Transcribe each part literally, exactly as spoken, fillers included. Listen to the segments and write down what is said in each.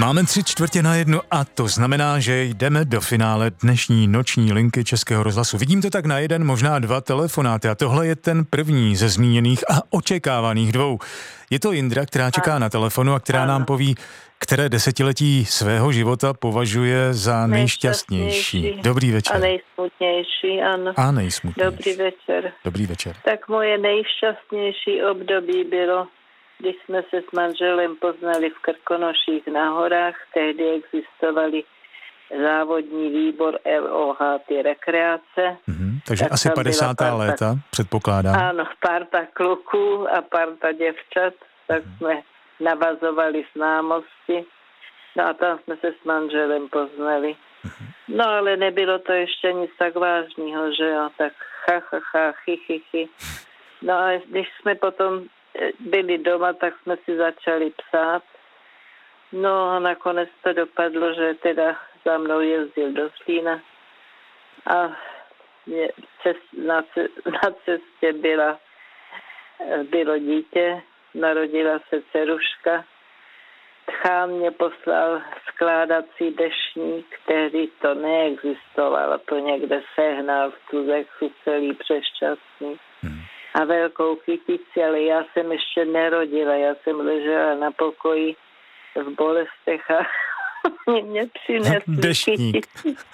Máme tři čtvrtě na jednu a to znamená, že jdeme do finále dnešní noční linky Českého rozhlasu. Vidím to tak na jeden, možná dva telefonáty a tohle je ten první ze zmíněných a očekávaných dvou. Je to Jindra, která čeká na telefonu a která nám poví, které desetiletí svého života považuje za nejšťastnější. Dobrý večer. A nejsmutnější, ano. A nejsmutnější. Dobrý večer. Dobrý večer. Tak moje nejšťastnější období bylo, když jsme se s manželem poznali v Krkonoších na horách. Tehdy existovaly závodní výbor L O H, ty rekreace. Mm-hmm, takže tak asi padesátá léta, předpokládám. Ano, parta kluků a parta děvčat, tak mm-hmm. jsme navazovali známosti. No a tam jsme se s manželem poznali. Mm-hmm. No ale nebylo to ještě nic tak vážného, že jo, tak ha, ha, ha, chy, chy, chy. No a když jsme potom byli doma, tak jsme si začali psát. No a nakonec to dopadlo, že teda za mnou jezdil do Zlína a cest, na, na cestě byla, bylo dítě, narodila se dceruška. Tchán mě poslal skládací deštník, který to neexistovalo, to někde sehnal v Tuzexu celý přešťastný. Hmm. A velkou kytici, ale já jsem ještě nerodila, já jsem ležela na pokoji v bolestech a mě přinesli deštník.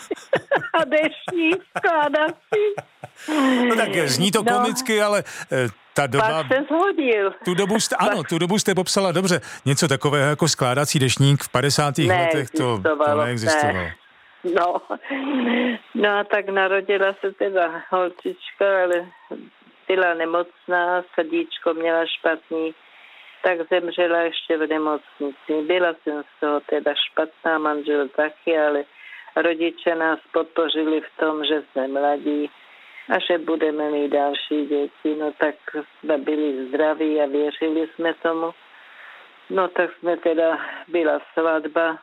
A deštník skládací. No tak zní to no. komicky, ale ta doba... Pak se zhodil. Tu dobu jste, ano, tu dobu jste popsala dobře. Něco takového jako skládací deštník v padesátých letech, to, to neexistovalo. Ne. No. no a tak narodila se teda holčička, ale byla nemocná, srdíčko měla špatný, tak zemřela ještě v nemocnici. Byla jsem z toho teda špatná, manžel taky, ale rodiče nás podpořili v tom, že jsme mladí a že budeme mít další děti. No tak jsme byli zdraví a věřili jsme tomu. No tak jsme teda, byla svatba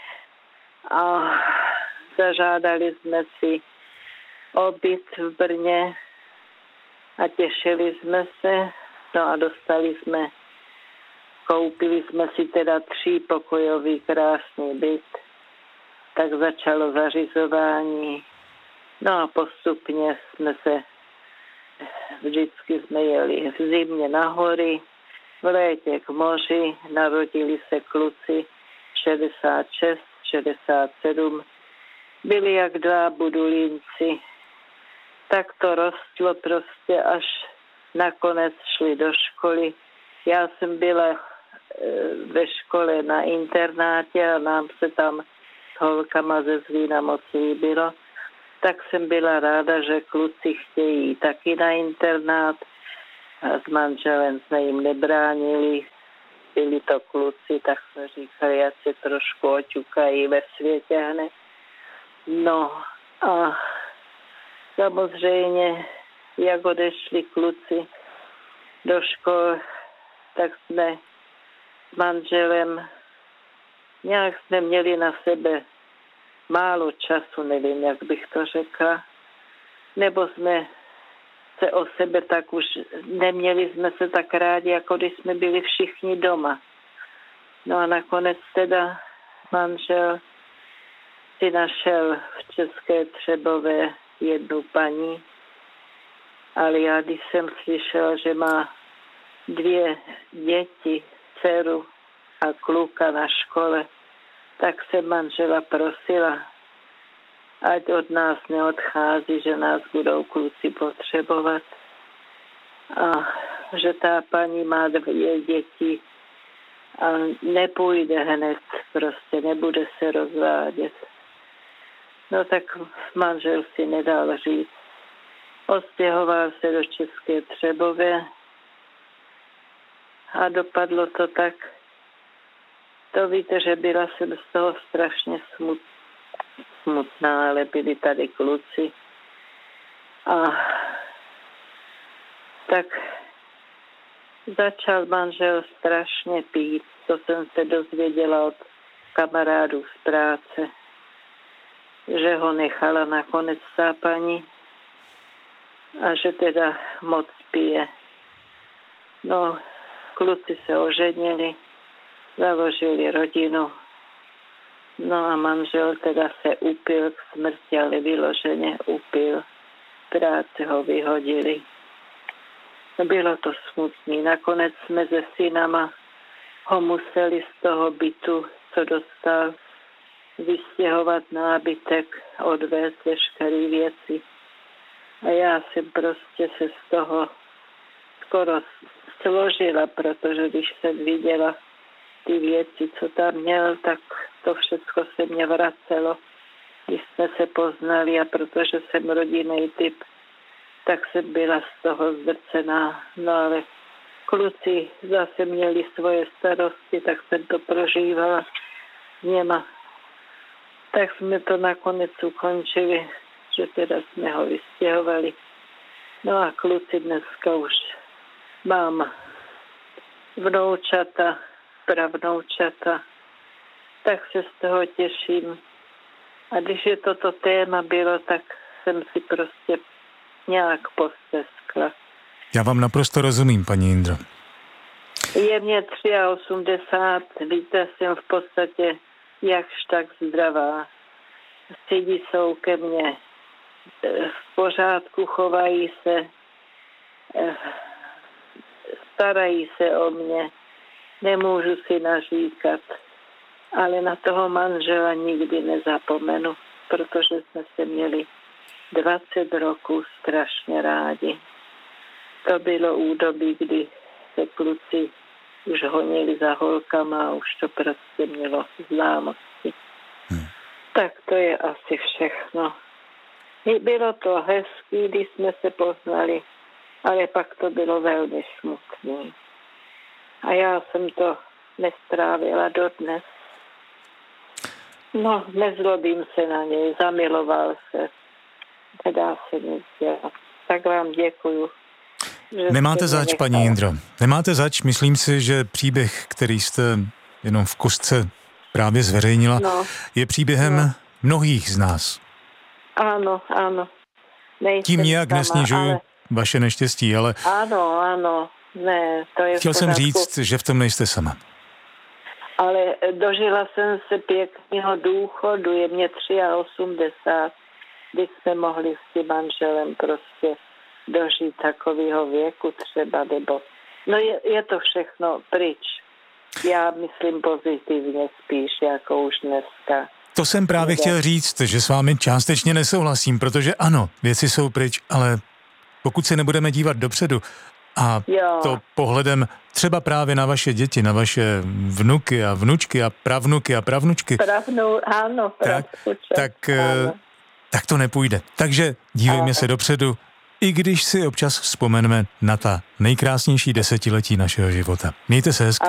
a zažádali jsme si o byt v Brně a těšili jsme se. No a dostali jsme, koupili jsme si teda třípokojový krásný byt. Tak začalo zařizování. No a postupně jsme se, vždycky jsme jeli v zimě na hory, v létě k moři, narodili se kluci šedesát šest, šedesát sedm, byli jak dva budulínci. Tak to rostlo prostě, až nakonec šli do školy. Já jsem byla ve škole na internátě a nám se tam s holkama ze Zlína moc líbilo. Tak jsem byla ráda, že kluci chtějí taky na internát a s manželem jsme jim nebránili. Byli to kluci, tak jsme říkali, ať se trošku oťukají ve světě hned. No a samozřejmě, jak odešli kluci do škol, tak jsme s manželem nějak jsme měli na sebe málo času, nevím, jak bych to řekla, nebo jsme se o sebe tak už, neměli jsme se tak rádi, jako když jsme byli všichni doma. No a nakonec teda manžel si našel v České Třebové jednu paní, ale já když jsem slyšela, že má dvě děti, dceru a kluka na škole, tak jsem manžela prosila, ať od nás neodchází, že nás budou kluci potřebovat. A že ta paní má dvě děti a nepůjde hned, prostě nebude se rozvádět. No tak manžel si nedal říct. Ostěhoval se do České Třebové a dopadlo to tak. To víte, že byla jsem z toho strašně smut, smutná, ale byli tady kluci. A tak začal manžel strašně pít. To jsem se dozvěděla od kamarádů z práce, že ho nechala nakonec ta paní a že teda moc pije. No, kluci se oženili, založili rodinu No a manžel teda se upil k smrti, ale vyloženě upil. Práce ho vyhodili. No bylo to smutný. Nakonec jsme se synama ho museli z toho bytu, co dostal, vystěhovat nábytek, odvést veškeré věci. A já jsem prostě se z toho skoro složila, protože když jsem viděla ty věci, co tam měl, tak to všechno se mě vracelo. Když jsme se poznali a protože jsem rodinný typ, tak jsem byla z toho zdrcená. No ale kluci zase měli svoje starosti, tak jsem to prožívala s něma. Tak jsme to nakonec ukončili, že teda jsme ho vystěhovali. No a kluci dneska už mám vnoučata, pravnoučata, tak se z toho těším. A když je toto téma bylo, tak jsem si prostě nějak posteskla. Já vám naprosto rozumím, paní Indro. Je mě osmdesát tři, víte, jsem v podstatě jakž tak zdravá. Lidi jsou ke mně v pořádku, chovají se, starají se o mě, nemůžu si naříkat, ale na toho manžela nikdy nezapomenu, protože jsme se měli dvacet roků strašně rádi. To bylo údobí, kdy se kluci už honili za holkama a už to prostě mělo známosti. Hmm. Tak to je asi všechno. Bylo to hezký, když jsme se poznali, ale pak to bylo velmi smutné. A já jsem to nestrávila dodnes. No, nezlobím se na něj, zamiloval se. Nedá se nic dělat. Tak vám děkuju. Nemáte zač, paní Indro. Nemáte zač, myslím si, že příběh, který jste jenom v kostce právě zveřejnila, no, je příběhem no. mnohých z nás. Ano, ano. Nejsem Tím nijak sama, nesnižuju ale... vaše neštěstí, ale... Ano, ano. Ne, to je Chtěl jsem říct, že v tom nejste sama. Ale dožila jsem se pěkného důchodu, je mě osmdesát tři, když jsme mohli s tím manželem prostě dožít takového věku třeba, nebo... No je, je to všechno pryč. Já myslím pozitivně spíš, jako už dneska. To jsem právě chtěl říct, že s vámi částečně nesouhlasím, protože ano, věci jsou pryč, ale pokud se nebudeme dívat dopředu a jo. to pohledem třeba právě na vaše děti, na vaše vnuky a vnučky a pravnuky a pravnučky, Pravnou, ano, tak, tak, ano. tak to nepůjde. Takže dívejme ano. se dopředu, i když si občas vzpomeneme na ta nejkrásnější desetiletí našeho života. Mějte se hezky.